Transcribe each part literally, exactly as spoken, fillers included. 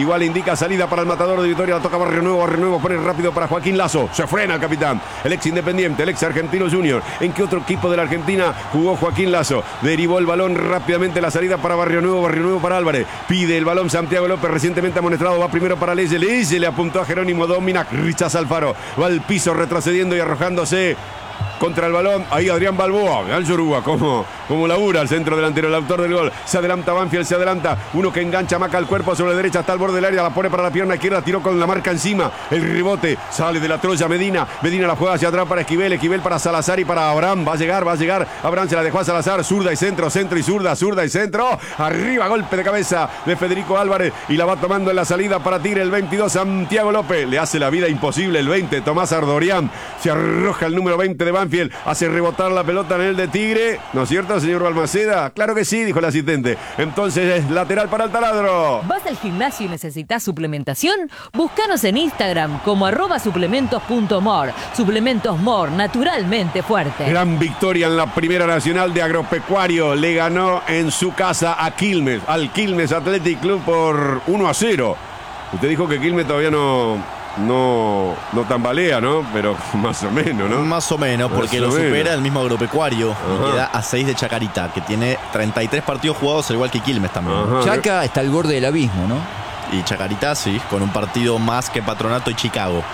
Igual indica salida para el matador de Vitoria. La toca Barrio Nuevo. Barrio Nuevo pone rápido para Joaquín Lazo. Se frena el capitán. El ex Independiente, el ex Argentino Junior. ¿En qué otro equipo de la Argentina jugó Joaquín Lazo? Derivó el balón rápidamente. La salida para Barrio Nuevo. Barrio Nuevo para Álvarez. Pide el balón Santiago López, recientemente amonestado. Va primero para Leye. Leye le apuntó a Jerónimo Domina. Rechaza Alfaro. Va al piso retrocediendo y arrojándose contra el balón. Ahí Adrián Balboa. Vean Yoruba cómo, cómo labura el centro delantero, el autor del gol. Se adelanta Banfield, se adelanta. Uno que engancha, maca el cuerpo sobre la derecha hasta el borde del área. La pone para la pierna izquierda. Tiró con la marca encima. El rebote sale de la Troya Medina. Medina la juega hacia atrás para Esquivel. Esquivel para Salazar y para Abraham. Va a llegar, va a llegar. Abraham se la dejó a Salazar. Zurda y centro, centro y zurda, zurda y centro. Arriba, golpe de cabeza de Federico Álvarez. Y la va tomando en la salida para Tigre el veintidós. Santiago López. Le hace la vida imposible el veinte. Tomás Ardorián. Se arroja el número veinte de Banfield. Hace rebotar la pelota en el de Tigre. ¿No es cierto, señor Balmaceda? Claro que sí, dijo el asistente. Entonces es lateral para el taladro. ¿Vas al gimnasio y necesitas suplementación? Búscanos en Instagram como arroba suplementos.mor. Suplementos Mor, naturalmente fuerte. Gran victoria en la Primera Nacional de Agropecuario. Le ganó en su casa a Quilmes, al Quilmes Athletic Club por uno a cero. Usted dijo que Quilmes todavía no... No, no tambalea, ¿no? Pero más o menos, ¿no? Más o menos, porque lo supera el mismo Agropecuario. Y queda a seis de Chacarita, que tiene treinta y tres partidos jugados, al igual que Quilmes también. Ajá. Chaca está al borde del abismo, ¿no? Y Chacarita, sí, con un partido más que Patronato y Chicago.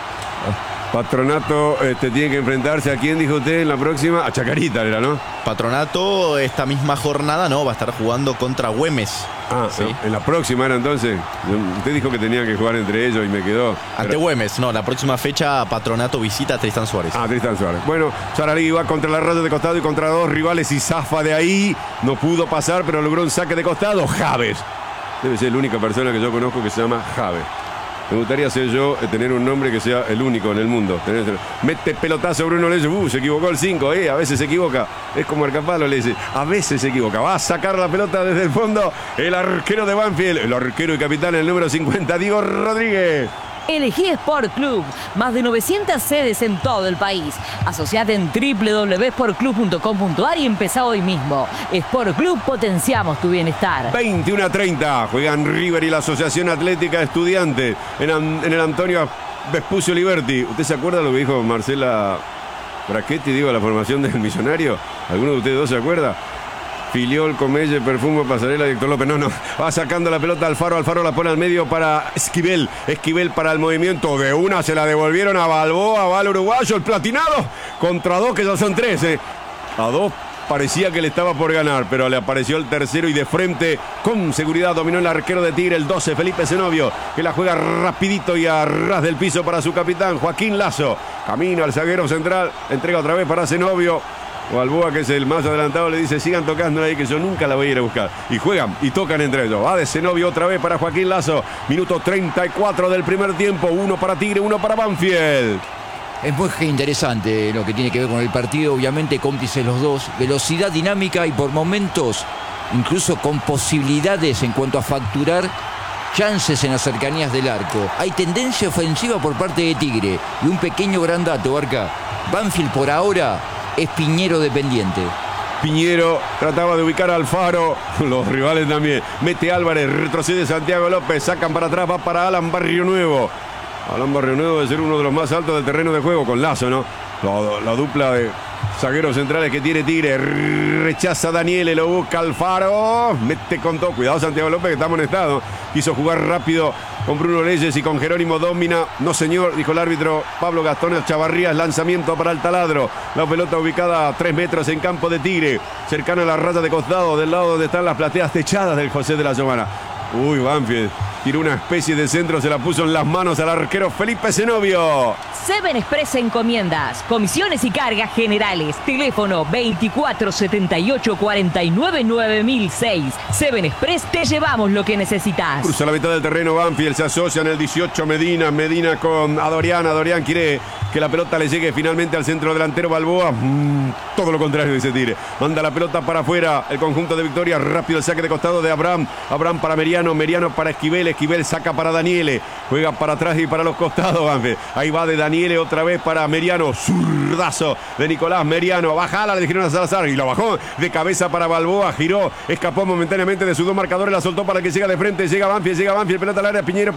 Patronato este, tiene que enfrentarse a quién, dijo usted, en la próxima. A Chacarita era, ¿no? Patronato esta misma jornada no, va a estar jugando contra Güemes. Ah, sí. En la próxima era entonces. Usted dijo que tenían que jugar entre ellos y me quedó. Ante Pero... Güemes, no, la próxima fecha Patronato visita a Tristán Suárez. Ah, Tristán Suárez. Bueno, Saralegui va contra la raya de costado y contra dos rivales y zafa de ahí. No pudo pasar, pero logró un saque de costado. Javes. Debe ser la única persona que yo conozco que se llama Javes. Me gustaría ser yo, eh, tener un nombre que sea el único en el mundo. Tener, mete pelotazo Bruno Leye. Uh, se equivocó el cinco, eh. A veces se equivoca. Es como Arcapalo le dice. A veces se equivoca. Va a sacar la pelota desde el fondo. El arquero de Banfield. El arquero y capitán, el número cincuenta, Diego Rodríguez. Elegí Sport Club, más de novecientas sedes en todo el país. Asociate en doble u doble u doble u punto sport club punto com punto a r y empezá hoy mismo. Sport Club, potenciamos tu bienestar. veintiuno a treinta, juegan River y la Asociación Atlética Estudiantes en, en el Antonio Vespucio Liberty. ¿Usted se acuerda lo que dijo Marcela Brachetti, digo, la formación del Millonario? ¿Alguno de ustedes dos se acuerda? Filiol, Comelle, Perfumo, Pasarela, Héctor López. No, no. Va sacando la pelota Alfaro. Alfaro la pone al medio para Esquivel. Esquivel para el movimiento de una. Se la devolvieron a Balboa. Va al uruguayo. El platinado. Contra dos, que ya son tres. Eh. A dos parecía que le estaba por ganar, pero le apareció el tercero y de frente, con seguridad, dominó el arquero de Tigre, el doce, Felipe Zenobio, que la juega rapidito y a ras del piso para su capitán, Joaquín Lazo. Camino al zaguero central. Entrega otra vez para Zenobio. Balboa, que es el más adelantado, le dice: sigan tocando ahí, que yo nunca la voy a ir a buscar. Y juegan y tocan entre ellos. Va de Zenobio otra vez para Joaquín Lazo. Minuto treinta y cuatro del primer tiempo. Uno para Tigre, uno para Banfield. Es muy interesante lo que tiene que ver con el partido. Obviamente cómplices los dos. Velocidad, dinámica y por momentos incluso con posibilidades en cuanto a facturar chances en las cercanías del arco. Hay tendencia ofensiva por parte de Tigre. Y un pequeño gran dato, Barca. Banfield por ahora es Piñero dependiente. Piñero trataba de ubicar a Alfaro. Los rivales también. Mete Álvarez, retrocede Santiago López. Sacan para atrás, va para Alan Barrio Nuevo. Alan Barrio Nuevo debe ser uno de los más altos del terreno de juego con Lazo, ¿no? La, la dupla de zagueros centrales que tiene Tigre. Rechaza a Daniele, lo busca Alfaro. Mete con todo. Cuidado Santiago López, que está amonestado. Quiso jugar rápido con Bruno Leyes y con Jerónimo Domina. No señor, dijo el árbitro Pablo Gastón Chavarrías. Lanzamiento para el taladro. La pelota ubicada a tres metros en campo de Tigre. Cercana a la raya de costado, del lado donde están las plateas techadas del José de la Giovana. Uy, Banfield tiró una especie de centro, se la puso en las manos al arquero Felipe Zenobio. Seven Express Encomiendas, comisiones y cargas generales. Teléfono veinticuatro setenta y ocho cuarenta y nueve nueve mil seis. Seven Express, te llevamos lo que necesitas. Cruza la mitad del terreno Banfield, se asocia en el dieciocho Medina. Medina con Adorián. Adorián quiere que la pelota le llegue finalmente al centro delantero Balboa. Mm, todo lo contrario dice Tigre. Manda la pelota para afuera el conjunto de Victoria. Rápido el saque de costado de Abraham. Abraham para Meriano. Meriano para Esquivel. Esquivel saca para Daniele. Juega para atrás y para los costados Banfield. Ahí va de Daniele otra vez para Meriano. Zurdazo de Nicolás Meriano. Bajala, le dijeron a Salazar y la bajó de cabeza para Balboa. Giró, escapó momentáneamente de sus dos marcadores. La soltó para que llega de frente. Llega Banfield, llega Banfield. Pelota al área, Piñero.